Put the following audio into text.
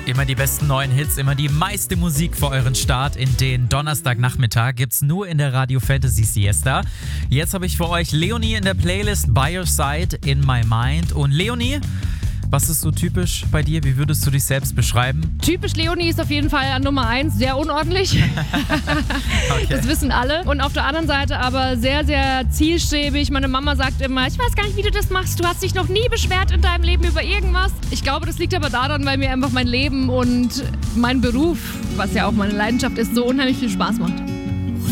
Immer die besten neuen Hits, immer die meiste Musik für euren Start in den Donnerstagnachmittag gibt's nur in der Radio Fantasy Siesta. Jetzt habe ich für euch Leonie in der Playlist By Your Side in My Mind. Und Leonie, was ist so typisch bei dir? Wie würdest du dich selbst beschreiben? Typisch Leonie ist auf jeden Fall an Nummer 1 sehr unordentlich. Okay. Das wissen alle. Und auf der anderen Seite aber sehr, sehr zielstrebig. Meine Mama sagt immer, ich weiß gar nicht, wie du das machst. Du hast dich noch nie beschwert in deinem Leben über irgendwas. Ich glaube, das liegt aber daran, weil mir einfach mein Leben und mein Beruf, was ja auch meine Leidenschaft ist, so unheimlich viel Spaß macht.